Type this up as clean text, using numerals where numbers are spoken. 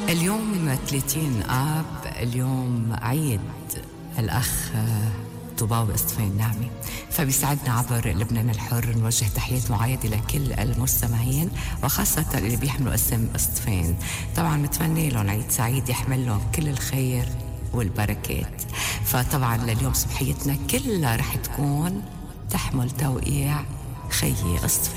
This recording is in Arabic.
اليوم 30 آب، اليوم عيد الأخ طوباوي اصطفين نعمي، فبيسعدنا عبر لبنان الحر نوجه تحيات معايدة لكل المستمعين وخاصة اللي بيحملوا اسم اصطفين. طبعا نتمنى لهم عيد سعيد يحمل لهم كل الخير والبركات. فطبعا لليوم صبحيتنا كلها رح تكون تحمل توقيع خيي اصطفين.